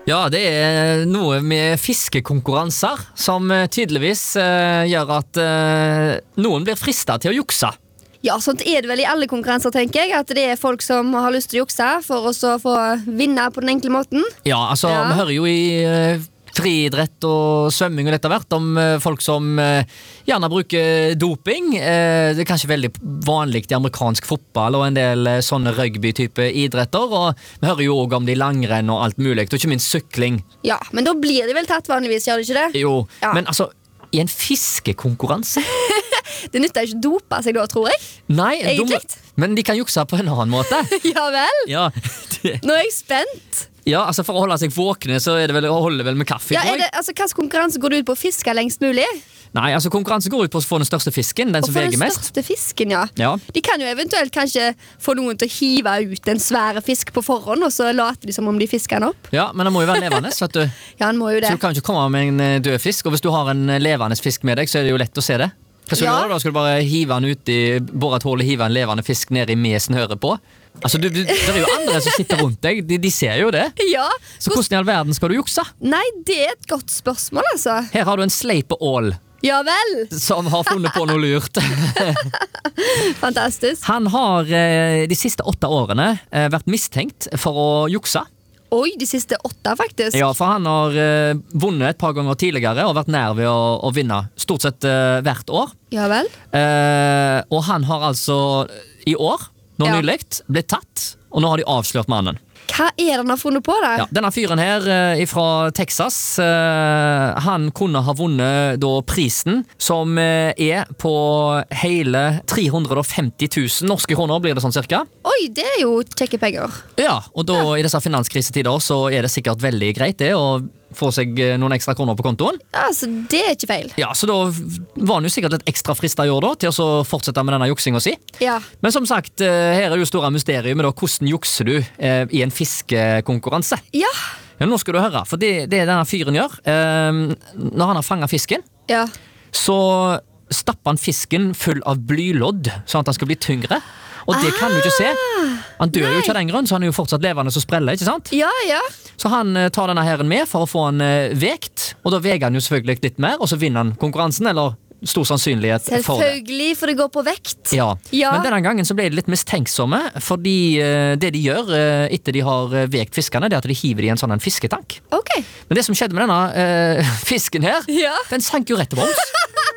Ja, det noe med fiskekonkurranser som tydeligvis gjør at noen blir fristet til å jukse. Ja, sånt det vel i alle konkurranser, tenker jeg. At det folk som har lyst til å jukse for å så få vinne på den enkle måten. Ja, altså, vi hører jo i friidrett og svømming og dette hvert om folk som gjerne bruker doping. Det kanskje veldig vanlig i amerikansk fotball og en del sånne rugby-type idretter, og vi hører jo også om de langrenn og alt mulig, og ikke minst sykling. Ja, men da blir de vel tatt vanligvis, gjør det ikke det? Jo, ja. Men altså, i en fiskekonkurranse det nytter ikke å dope seg da, tror jeg. Nei, men de kan jukse på en annen måte. Ja vel? Ja, Nå er jeg spent. Ja, altså for å holde seg våkne så det vel å holde vel med kaffe. Ja, hvilken konkurranse går det ut på å fiske lengst mulig? Nei, altså konkurranse går ut på å få den største fisken, den som veger mest. Den største fisken, ja. Ja. De kan jo eventuelt kanskje få noen til å hive ut en svære fisk på forhånd, og så later de som om de fisker den opp. Ja, men den må jo være levende, vet du. Ja, den må jo det. Så du kan jo ikke komme med en død fisk, og hvis du har en levende fisk med deg, så er det jo lett å se det. Hva skal du gjøre da? Skal du bare hive den ut i bore et hull og hive en levende fisk ned i mesen hører på? Altså, det er jo andre som sitter rundt deg, de ser jo det. Ja. Så hvordan i all verden skal du jukse? Nei, det er et godt spørsmål, altså. Her har du en sleipe ål. Ja vel. Som har funnet på noe lurt. Fantastisk. Han har de siste 8 årene vært mistenkt for å jukse. Oi, de siste 8 faktisk. Ja, for han har vunnet et par ganger tidligere og vært nær ved å vinne stort sett hvert år. Ja vel. Og han har altså i år, nå nylig, blitt tatt, og nå har de avslørt mannen. Hva er det han har funnet på da? Ja, denne fyren her fra Texas, han kunne ha vunnet da prisen som på hele 350 000 norske kroner, blir det sånn cirka. Oi, det er jo kjekke penger. Ja, og da i disse finanskrisetider så er det sikkert veldig greit det å få seg noen ekstra kroner på kontoen. Ja, så det er ikke feil. Ja, så da var han jo sikkert litt ekstra fristet i år da, til å fortsette med denne juksingen si. Ja. Men som sagt, her er jo store mysteriet med da, hvordan jukser du i en fiskekonkurranse? Ja. Ja, nå skal du høre, for det denne fyren gjør, når han har fanget fisken, så stapper han fisken full av blylodd, sånn at han skal bli tyngre. Og det kan du ikke se. Han dør jo ikke av den grunn, så han er jo fortsatt levende som spreller, ikke sant? Ja, ja. Så han tar denne herren med for å få han vekt, og da veger han jo selvfølgelig litt mer, og så vinner han konkurransen, eller stor sannsynlighet for det. Selvfølgelig, for det går på vekt. Ja. Men denne gangen så ble de litt mistenksomme, fordi det de gjør etter de har vekt fiskene, det er at de hiver i en sånn en fisketank. Ok. Men det som skjedde med denne fisken her, den sank jo rett til bånns.